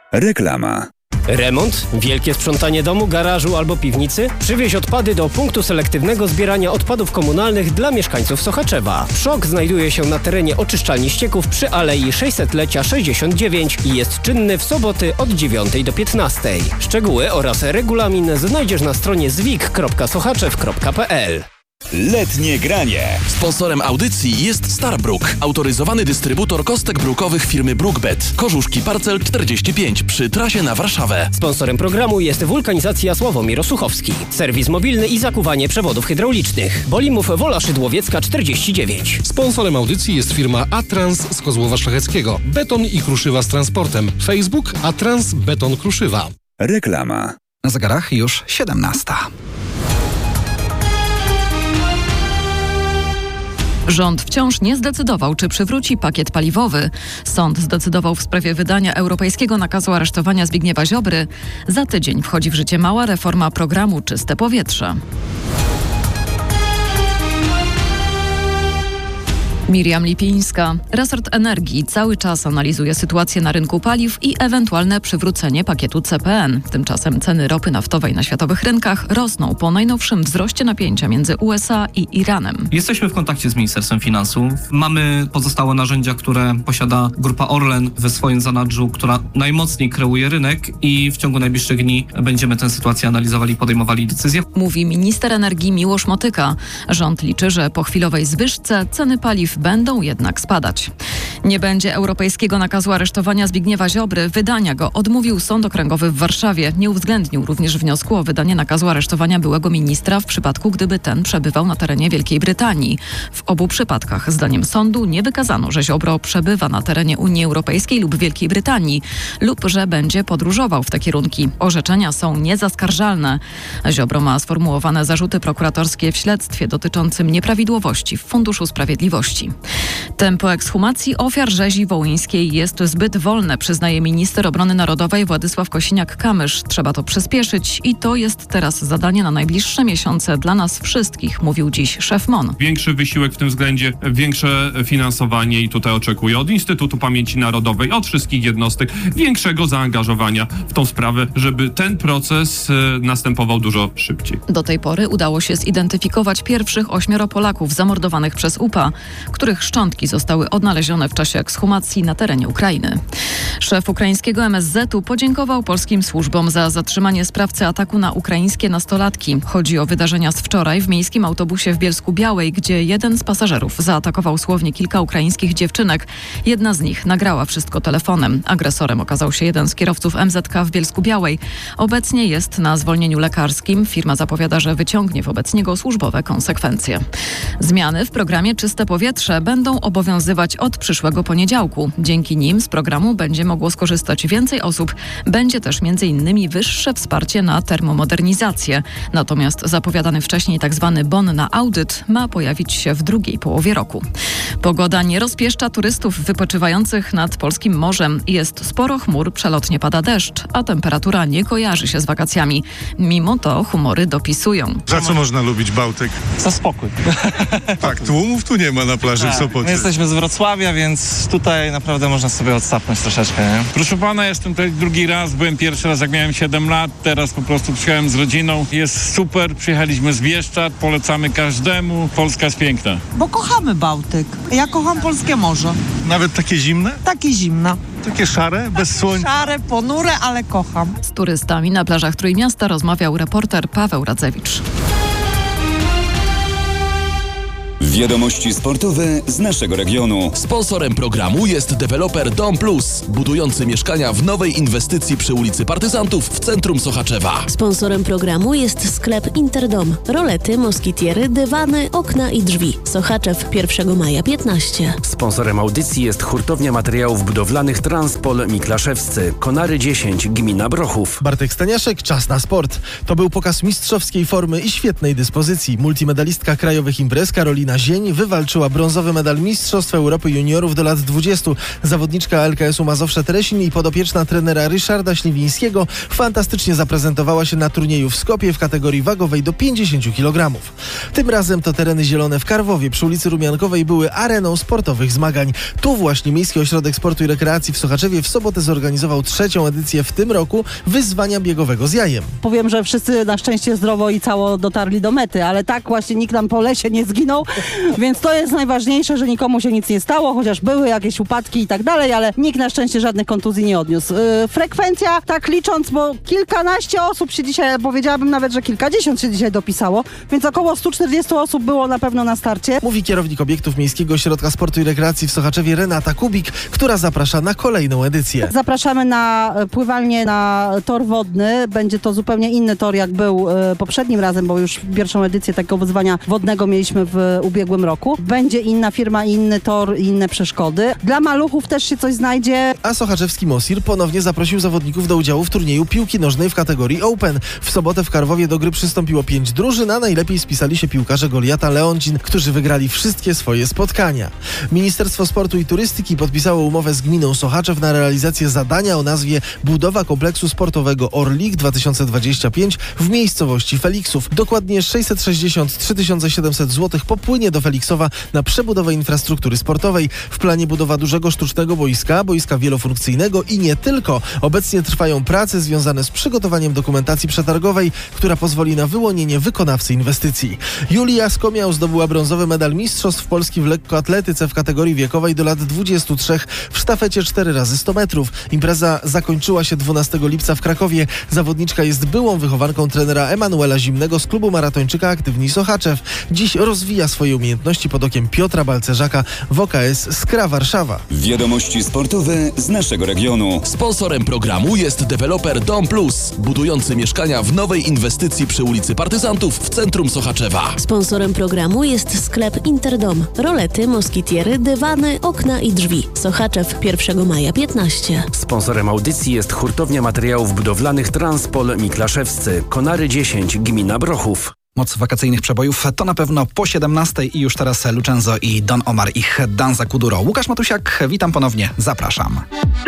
Reklama. Remont? Wielkie sprzątanie domu, garażu albo piwnicy? Przywieź odpady do punktu selektywnego zbierania odpadów komunalnych dla mieszkańców Sochaczewa. PSZOK znajduje się na terenie oczyszczalni ścieków przy Alei 600-lecia 69 i jest czynny w soboty od 9 do 15. Szczegóły oraz regulamin znajdziesz na stronie zwik.sochaczew.pl. Letnie granie. Sponsorem audycji jest Starbrook, autoryzowany dystrybutor kostek brukowych firmy Brookbet. Korzuszki Parcel 45 przy trasie na Warszawę. Sponsorem programu jest Wulkanizacja Sławomir Osuchowski. Serwis mobilny i zakuwanie przewodów hydraulicznych. Bolimów Wola Szydłowiecka 49. Sponsorem audycji jest firma Atrans z Kozłowa Szlacheckiego. Beton i kruszywa z transportem. Facebook Atrans Beton Kruszywa. Reklama. Na zegarach już 17. Rząd wciąż nie zdecydował, czy przywróci pakiet paliwowy. Sąd zdecydował w sprawie wydania europejskiego nakazu aresztowania Zbigniewa Ziobry. Za tydzień wchodzi w życie mała reforma programu Czyste Powietrze. Miriam Lipińska. Resort Energii cały czas analizuje sytuację na rynku paliw i ewentualne przywrócenie pakietu CPN. Tymczasem ceny ropy naftowej na światowych rynkach rosną po najnowszym wzroście napięcia między USA i Iranem. Jesteśmy w kontakcie z Ministerstwem Finansów. Mamy pozostałe narzędzia, które posiada Grupa Orlen we swoim zanadrzu, która najmocniej kreuje rynek i w ciągu najbliższych dni będziemy tę sytuację analizowali i podejmowali decyzje. Mówi minister energii Miłosz Motyka. Rząd liczy, że po chwilowej zwyżce ceny paliw będą jednak spadać. Nie będzie europejskiego nakazu aresztowania Zbigniewa Ziobry. Wydania go odmówił Sąd Okręgowy w Warszawie. Nie uwzględnił również wniosku o wydanie nakazu aresztowania byłego ministra w przypadku, gdyby ten przebywał na terenie Wielkiej Brytanii. W obu przypadkach, zdaniem sądu, nie wykazano, że Ziobro przebywa na terenie Unii Europejskiej lub Wielkiej Brytanii lub że będzie podróżował w te kierunki. Orzeczenia są niezaskarżalne. Ziobro ma sformułowane zarzuty prokuratorskie w śledztwie dotyczącym nieprawidłowości w Funduszu Sprawiedliwości. Tempo ekshumacji ofiar rzezi wołyńskiej jest zbyt wolne, przyznaje minister obrony narodowej Władysław Kosiniak-Kamysz. Trzeba to przyspieszyć i to jest teraz zadanie na najbliższe miesiące dla nas wszystkich, mówił dziś szef MON. Większy wysiłek w tym względzie, większe finansowanie i tutaj oczekuję od Instytutu Pamięci Narodowej, od wszystkich jednostek, większego zaangażowania w tą sprawę, żeby ten proces następował dużo szybciej. Do tej pory udało się zidentyfikować pierwszych 8 Polaków zamordowanych przez UPA, których szczątki zostały odnalezione w czasie ekshumacji na terenie Ukrainy. Szef ukraińskiego MSZ-u podziękował polskim służbom za zatrzymanie sprawcy ataku na ukraińskie nastolatki. Chodzi o wydarzenia z wczoraj w miejskim autobusie w Bielsku-Białej, gdzie jeden z pasażerów zaatakował słownie kilka ukraińskich dziewczynek. Jedna z nich nagrała wszystko telefonem. Agresorem okazał się jeden z kierowców MZK w Bielsku-Białej. Obecnie jest na zwolnieniu lekarskim. Firma zapowiada, że wyciągnie wobec niego służbowe konsekwencje. Zmiany w programie Czyste Powietrze będą obowiązywać od przyszłego poniedziałku. Dzięki nim z programu będzie mogło skorzystać więcej osób. Będzie też m.in. wyższe wsparcie na termomodernizację. Natomiast zapowiadany wcześniej tzw. bon na audyt ma pojawić się w drugiej połowie roku. Pogoda nie rozpieszcza turystów wypoczywających nad polskim morzem. Jest sporo chmur, przelotnie pada deszcz, a temperatura nie kojarzy się z wakacjami. Mimo to humory dopisują. Za co można lubić Bałtyk? Za spokój. Tak, tłumów tu nie ma na plaży w Sopocie. My jesteśmy z Wrocławia, więc tutaj naprawdę można sobie odsapnąć troszeczkę, nie? Proszę pana, jestem tutaj drugi raz, byłem pierwszy raz jak miałem 7 lat, teraz po prostu przyjechałem z rodziną. Jest super, przyjechaliśmy z Bieszczad, polecamy każdemu. Polska jest piękna. Bo kochamy Bałtyk. Ja kocham polskie morze. Nawet takie zimne? Takie zimne. Takie szare, bez słońca? Szare, ponure, ale kocham. Z turystami na plażach Trójmiasta rozmawiał reporter Paweł Radzewicz. Wiadomości sportowe z naszego regionu. Sponsorem programu jest deweloper Dom Plus, budujący mieszkania w nowej inwestycji przy ulicy Partyzantów w centrum Sochaczewa. Sponsorem programu jest sklep Interdom. Rolety, moskitiery, dywany, okna i drzwi. Sochaczew 1 maja 15. Sponsorem audycji jest hurtownia materiałów budowlanych Transpol Miklaszewscy. Konary 10, gmina Brochów. Bartek Staniaszek, czas na sport. To był pokaz mistrzowskiej formy i świetnej dyspozycji. Multimedalistka krajowych imprez Karolina Karolina Zień wywalczyła brązowy medal Mistrzostw Europy Juniorów do lat 20. Zawodniczka LKS-u Mazowsze-Teresin i podopieczna trenera Ryszarda Śliwińskiego fantastycznie zaprezentowała się na turnieju w Skopie w kategorii wagowej do 50 kg. Tym razem to tereny zielone w Karwowie przy ulicy Rumiankowej były areną sportowych zmagań. Tu właśnie Miejski Ośrodek Sportu i Rekreacji w Sochaczewie w sobotę zorganizował 3. edycję w tym roku wyzwania biegowego z jajem. Powiem, że wszyscy na szczęście zdrowo i cało dotarli do mety, ale tak właśnie nikt nam po lesie nie zginął, więc to jest najważniejsze, że nikomu się nic nie stało, chociaż były jakieś upadki i tak dalej, ale nikt na szczęście żadnych kontuzji nie odniósł. Frekwencja, tak licząc, bo kilkanaście osób się dzisiaj, powiedziałabym nawet, że kilkadziesiąt się dzisiaj dopisało, więc około 140 osób było na pewno na starcie. Mówi kierownik obiektów Miejskiego Ośrodka Sportu i Rekreacji w Sochaczewie Renata Kubik, która zaprasza na kolejną edycję. Zapraszamy na pływanie na tor wodny. Będzie to zupełnie inny tor, jak był poprzednim razem, bo już pierwszą edycję takiego wyzwania wodnego mieliśmy w ubiegłym roku. Będzie inna firma, inny tor i inne przeszkody. Dla maluchów też się coś znajdzie. A sochaczewski Mosir ponownie zaprosił zawodników do udziału w turnieju piłki nożnej w kategorii Open. W sobotę w Karwowie do gry przystąpiło 5 drużyn, a najlepiej spisali się piłkarze Goliata Leoncin, którzy wygrali wszystkie swoje spotkania. Ministerstwo Sportu i Turystyki podpisało umowę z gminą Sochaczew na realizację zadania o nazwie Budowa kompleksu sportowego Orlik 2025 w miejscowości Feliksów. Dokładnie 663 700 zł popłynie do Feliksowa na przebudowę infrastruktury sportowej. W planie budowa dużego sztucznego boiska wielofunkcyjnego i nie tylko. Obecnie trwają prace związane z przygotowaniem dokumentacji przetargowej, która pozwoli na wyłonienie wykonawcy inwestycji. Julia Skomiał zdobyła brązowy medal Mistrzostw Polski w lekkoatletyce w kategorii wiekowej do lat 23 w sztafecie 4x100 metrów. Impreza zakończyła się 12 lipca w Krakowie. Zawodniczka jest byłą wychowanką trenera Emanuela Zimnego z klubu maratończyka Aktywni Sochaczew. Dziś rozwija swoje umiejętności pod okiem Piotra Balcerzaka w OKS Skra Warszawa. Wiadomości sportowe z naszego regionu. Sponsorem programu jest deweloper Dom Plus, budujący mieszkania w nowej inwestycji przy ulicy Partyzantów w centrum Sochaczewa. Sponsorem programu jest sklep Interdom. Rolety, moskitiery, dywany, okna i drzwi. Sochaczew 1 maja 15. Sponsorem audycji jest hurtownia materiałów budowlanych Transpol Miklaszewscy. Konary 10, gmina Brochów. Moc wakacyjnych przebojów to na pewno po 17 i już teraz Lucenzo i Don Omar ich Danza Kuduro. Łukasz Matusiak, witam ponownie, zapraszam.